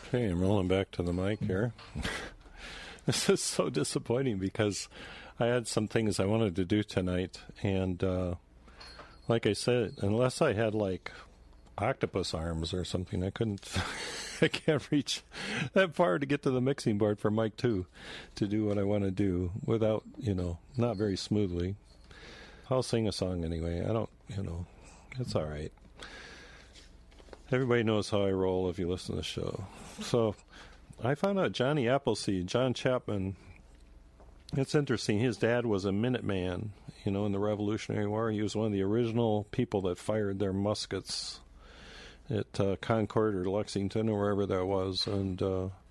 Okay, I'm rolling back to the mic here. This is so disappointing because I had some things I wanted to do tonight, and like I said, unless I had like octopus arms or something, I couldn't. I can't reach that far to get to the mixing board for mic 2 to do what I want to do without, not very smoothly. I'll sing a song anyway. I don't, it's all right. Everybody knows how I roll if you listen to the show. So I found out Johnny Appleseed, John Chapman, it's interesting. His dad was a Minuteman, in the Revolutionary War. He was one of the original people that fired their muskets at Concord or Lexington or wherever that was. And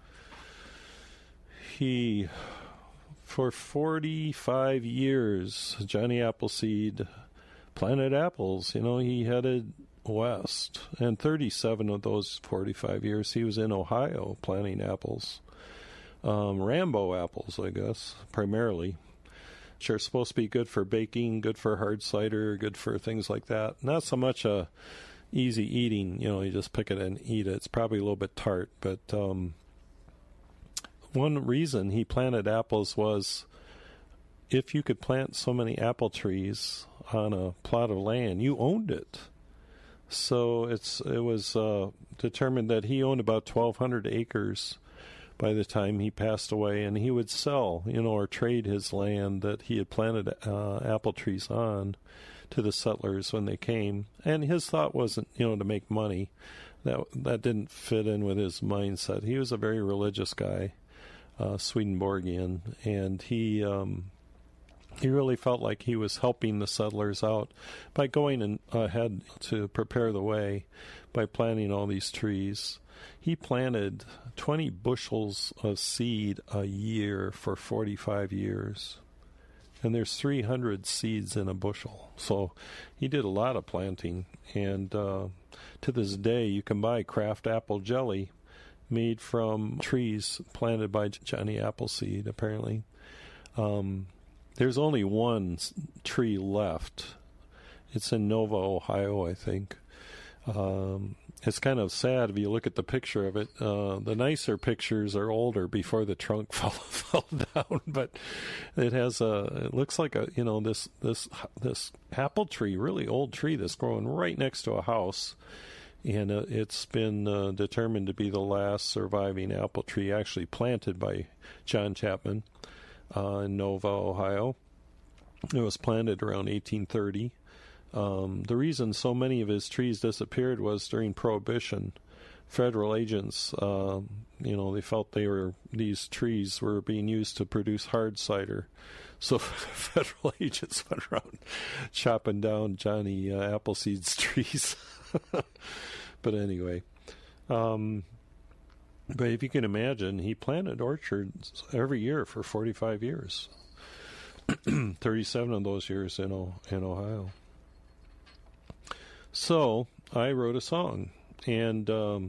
he, for 45 years, Johnny Appleseed planted apples. He headed west, and 37 of those 45 years he was in Ohio planting apples. Rambo apples, I guess, primarily. Which are supposed to be good for baking, good for hard cider, good for things like that. Not so much easy eating, you just pick it and eat it. It's probably a little bit tart, but one reason he planted apples was if you could plant so many apple trees on a plot of land, you owned it. So it was determined that he owned about 1,200 acres by the time he passed away, and he would sell, or trade his land that he had planted apple trees on to the settlers when they came. And his thought wasn't, to make money. That didn't fit in with his mindset. He was a very religious guy, Swedenborgian, and he really felt like he was helping the settlers out by going ahead to prepare the way by planting all these trees. He planted 20 bushels of seed a year for 45 years. And there's 300 seeds in a bushel. So he did a lot of planting. And to this day, you can buy Kraft apple jelly made from trees planted by Johnny Appleseed, apparently. There's only one tree left. It's in Nova, Ohio, I think. It's kind of sad if you look at the picture of it. The nicer pictures are older before the trunk fell down, but it looks like this apple tree, really old tree that's growing right next to a house. And it's been determined to be the last surviving apple tree actually planted by John Chapman in Nova, Ohio. It was planted around 1830. The reason so many of his trees disappeared was during Prohibition. Federal agents, they felt these trees were being used to produce hard cider. So federal agents went around chopping down Johnny Appleseed's trees. But anyway, but if you can imagine, he planted orchards every year for 45 years. 37 of those years in Ohio. So I wrote a song, and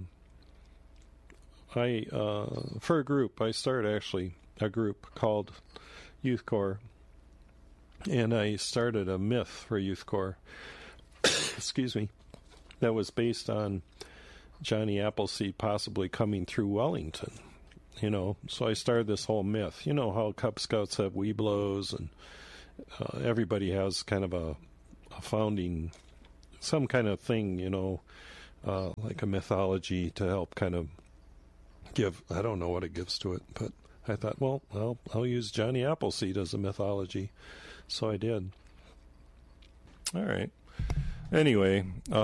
for a group, I started actually a group called Youth Corps, and I started a myth for Youth Corps, excuse me, that was based on Johnny Appleseed possibly coming through Wellington. So I started this whole myth. How Cub Scouts have Webelos, and everybody has kind of a founding, some kind of thing, like a mythology to help kind of give, I don't know what it gives to it, but I thought, well, I'll use Johnny Appleseed as a mythology. So I did. All right. Anyway,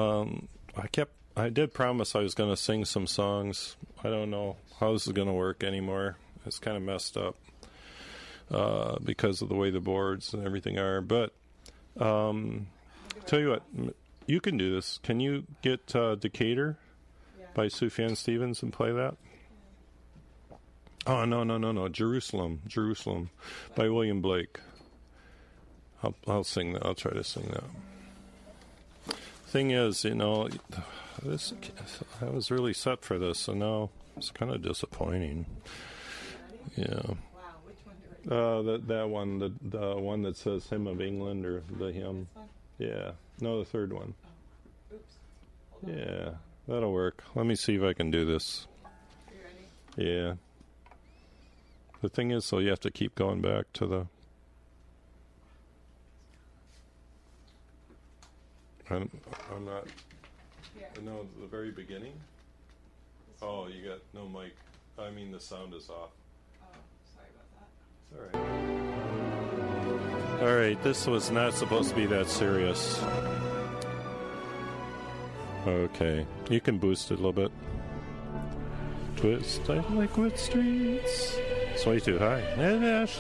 I did promise I was going to sing some songs. I don't know how this is going to work anymore. It's kind of messed up because of the way the boards and everything are. But tell you what, you can do this. Can you get Decatur by Sufjan Stevens and play that? Oh, no. Jerusalem by William Blake. I'll sing that. I'll try to sing that. Thing is, this, I was really set for this, so now it's kind of disappointing. Yeah. Wow, which one do That one, the one that says Hymn of England, or the hymn. Yeah. No, the third one. Oops. Hold on. Yeah, that'll work. Let me see if I can do this. You ready? Yeah. The thing is, so you have to keep going back to the... I'm not... Yeah. No, the very beginning? Oh, you got no mic. I mean, the sound is off. Oh, sorry about that. It's all right. All right, this was not supposed to be that serious. Okay, you can boost it a little bit. Twist like liquid streets. It's way too high.